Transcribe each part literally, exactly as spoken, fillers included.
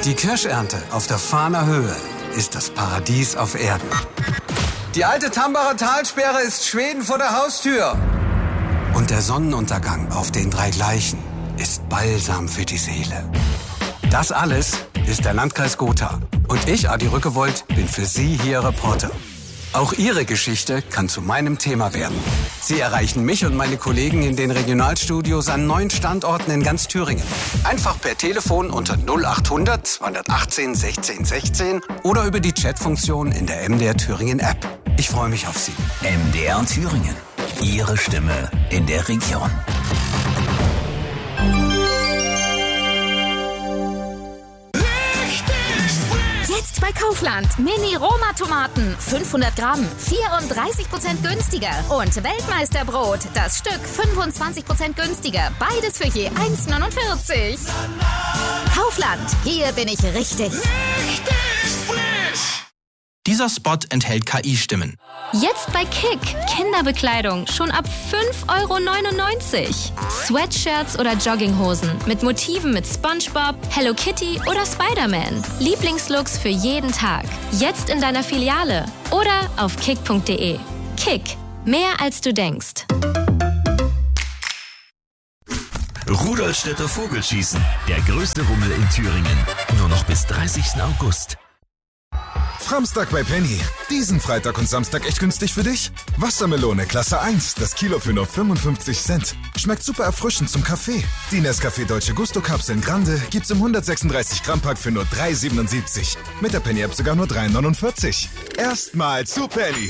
Die Kirschernte auf der Fahner Höhe ist das Paradies auf Erden. Die alte Tambacher Talsperre ist Schweden vor der Haustür. Und der Sonnenuntergang auf den drei Gleichen ist Balsam für die Seele. Das alles ist der Landkreis Gotha. Und ich, Adi Rückewold, bin für Sie hier Reporter. Auch Ihre Geschichte kann zu meinem Thema werden. Sie erreichen mich und meine Kollegen in den Regionalstudios an neun Standorten in ganz Thüringen. Einfach per Telefon unter null acht hundert zweihundertachtzehn sechzehn sechzehn oder über die Chatfunktion in der M D R Thüringen App. Ich freue mich auf Sie. M D R Thüringen. Ihre Stimme in der Region. Jetzt bei Kaufland. Mini-Roma-Tomaten. fünfhundert Gramm. vierunddreißig Prozent günstiger. Und Weltmeisterbrot. Das Stück fünfundzwanzig Prozent günstiger. Beides für je eins neunundvierzig. Kaufland. Hier bin ich richtig. Richtig frisch. Dieser Spot enthält K I-Stimmen. Jetzt bei Kick. Kinderbekleidung schon ab fünf Euro neunundneunzig. Sweatshirts oder Jogginghosen mit Motiven mit SpongeBob, Hello Kitty oder Spider-Man. Lieblingslooks für jeden Tag. Jetzt in deiner Filiale oder auf kick punkt de. Kick. Mehr als du denkst. Rudolstädter Vogelschießen. Der größte Rummel in Thüringen. Nur noch bis dreißigsten August. Framstag bei Penny. Diesen Freitag und Samstag echt günstig für dich? Wassermelone Klasse eins, das Kilo für nur fünfundfünfzig Cent. Schmeckt super erfrischend zum Kaffee. Die Nescafé Deutsche Gusto Kapseln Grande gibt's im hundertsechsunddreißig Gramm Pack für nur drei siebenundsiebzig. Mit der Penny App sogar nur drei neunundvierzig. Erstmal zu Penny.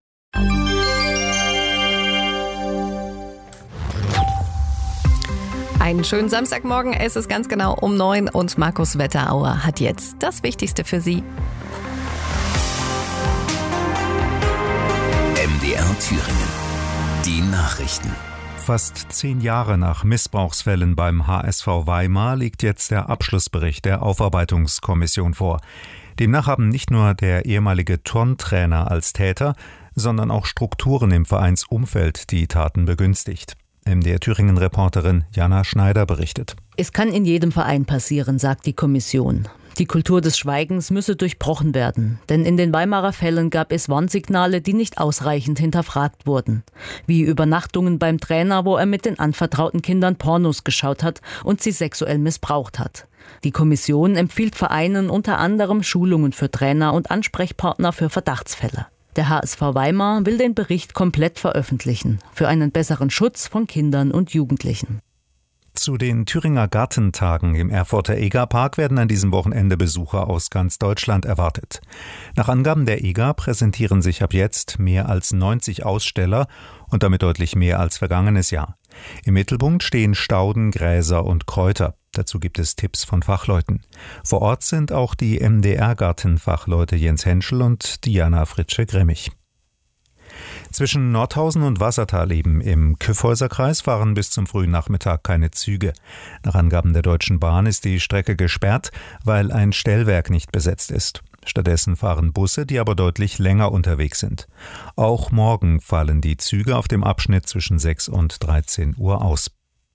Einen schönen Samstagmorgen. Es ist ganz genau um neun und Markus Wetterauer hat jetzt das Wichtigste für Sie. M D R Thüringen. Die Nachrichten. Fast zehn Jahre nach Missbrauchsfällen beim H S V Weimar liegt jetzt der Abschlussbericht der Aufarbeitungskommission vor. Demnach haben nicht nur der ehemalige Turntrainer als Täter, sondern auch Strukturen im Vereinsumfeld die Taten begünstigt. M D R Thüringen-Reporterin Jana Schneider berichtet. Es kann in jedem Verein passieren, sagt die Kommission. Die Kultur des Schweigens müsse durchbrochen werden, denn in den Weimarer Fällen gab es Warnsignale, die nicht ausreichend hinterfragt wurden. Wie Übernachtungen beim Trainer, wo er mit den anvertrauten Kindern Pornos geschaut hat und sie sexuell missbraucht hat. Die Kommission empfiehlt Vereinen unter anderem Schulungen für Trainer und Ansprechpartner für Verdachtsfälle. Der H S V Weimar will den Bericht komplett veröffentlichen, für einen besseren Schutz von Kindern und Jugendlichen. Zu den Thüringer Gartentagen im Erfurter Egerpark werden an diesem Wochenende Besucher aus ganz Deutschland erwartet. Nach Angaben der E G A präsentieren sich ab jetzt mehr als neunzig Aussteller und damit deutlich mehr als vergangenes Jahr. Im Mittelpunkt stehen Stauden, Gräser und Kräuter. Dazu gibt es Tipps von Fachleuten. Vor Ort sind auch die M D R-Gartenfachleute Jens Henschel und Diana Fritsche-Grimmig. Zwischen Nordhausen und Wassertal eben im Kyffhäuserkreis fahren bis zum frühen Nachmittag keine Züge. Nach Angaben der Deutschen Bahn ist die Strecke gesperrt, weil ein Stellwerk nicht besetzt ist. Stattdessen fahren Busse, die aber deutlich länger unterwegs sind. Auch morgen fallen die Züge auf dem Abschnitt zwischen sechs und dreizehn Uhr aus.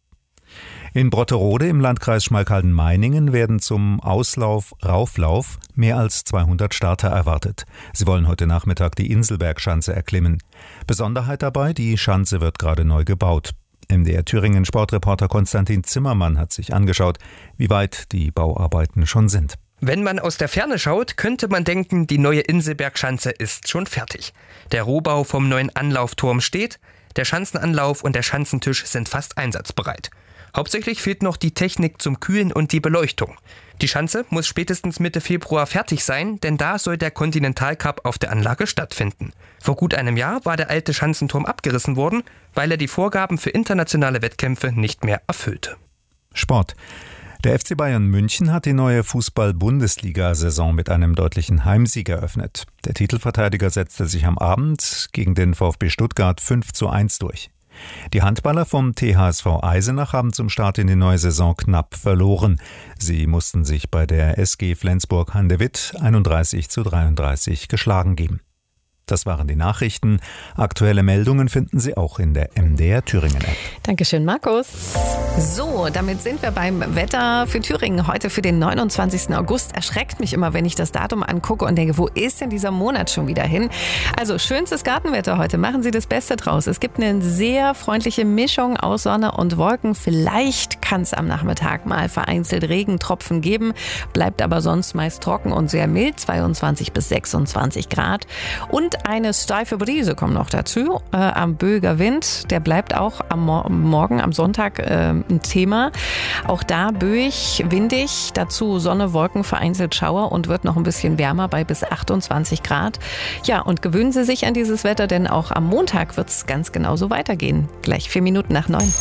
In Brotterode im Landkreis Schmalkalden-Meiningen werden zum Auslauf-Rauflauf mehr als zweihundert Starter erwartet. Sie wollen heute Nachmittag die Inselbergschanze erklimmen. Besonderheit dabei, die Schanze wird gerade neu gebaut. M D R Thüringen Sportreporter Konstantin Zimmermann hat sich angeschaut, wie weit die Bauarbeiten schon sind. Wenn man aus der Ferne schaut, könnte man denken, die neue Inselbergschanze ist schon fertig. Der Rohbau vom neuen Anlaufturm steht, der Schanzenanlauf und der Schanzentisch sind fast einsatzbereit. Hauptsächlich fehlt noch die Technik zum Kühlen und die Beleuchtung. Die Schanze muss spätestens Mitte Februar fertig sein, denn da soll der Continental-Cup auf der Anlage stattfinden. Vor gut einem Jahr war der alte Schanzenturm abgerissen worden, weil er die Vorgaben für internationale Wettkämpfe nicht mehr erfüllte. Sport. Der F C Bayern München hat die neue Fußball-Bundesliga-Saison mit einem deutlichen Heimsieg eröffnet. Der Titelverteidiger setzte sich am Abend gegen den VfB Stuttgart fünf zu eins durch. Die Handballer vom T H S V Eisenach haben zum Start in die neue Saison knapp verloren. Sie mussten sich bei der S G Flensburg-Handewitt einunddreißig zu dreiunddreißig geschlagen geben. Das waren die Nachrichten. Aktuelle Meldungen finden Sie auch in der M D R Thüringen App. Dankeschön, Markus. So, damit sind wir beim Wetter für Thüringen. Heute für den neunundzwanzigsten August. Erschreckt mich immer, wenn ich das Datum angucke und denke, wo ist denn dieser Monat schon wieder hin? Also schönstes Gartenwetter heute. Machen Sie das Beste draus. Es gibt eine sehr freundliche Mischung aus Sonne und Wolken. Vielleicht kann es am Nachmittag mal vereinzelt Regentropfen geben. Bleibt aber sonst meist trocken und sehr mild. zweiundzwanzig bis sechsundzwanzig Grad. Und eine steife Brise kommt noch dazu. Äh, am böiger Wind, der bleibt auch am Mo- Morgen, am Sonntag äh, ein Thema. Auch da böig, windig, dazu Sonne, Wolken, vereinzelt Schauer und wird noch ein bisschen wärmer bei bis achtundzwanzig Grad. Ja, und gewöhnen Sie sich an dieses Wetter, denn auch am Montag wird es ganz genauso weitergehen. Gleich vier Minuten nach neun.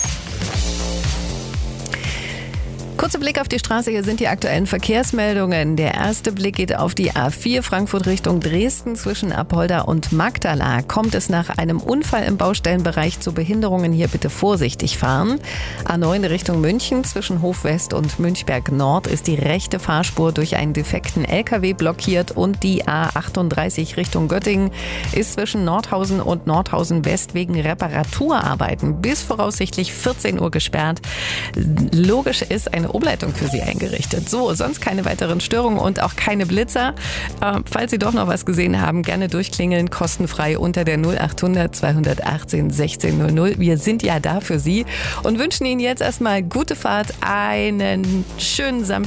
Kurzer Blick auf die Straße, hier sind die aktuellen Verkehrsmeldungen. Der erste Blick geht auf die A vier Frankfurt Richtung Dresden zwischen Apolda und Magdala. Kommt es nach einem Unfall im Baustellenbereich zu Behinderungen, hier bitte vorsichtig fahren. A neun Richtung München zwischen Hof West und Münchberg Nord ist die rechte Fahrspur durch einen defekten L K W blockiert und die A achtunddreißig Richtung Göttingen ist zwischen Nordhausen und Nordhausen West wegen Reparaturarbeiten bis voraussichtlich vierzehn Uhr gesperrt. Logisch ist eine Umleitung für Sie eingerichtet. So, sonst keine weiteren Störungen und auch keine Blitzer. Äh, falls Sie doch noch was gesehen haben, gerne durchklingeln, kostenfrei unter der null achthundert zweihundertachtzehn sechzehn null null. Wir sind ja da für Sie und wünschen Ihnen jetzt erstmal gute Fahrt, einen schönen Samstag.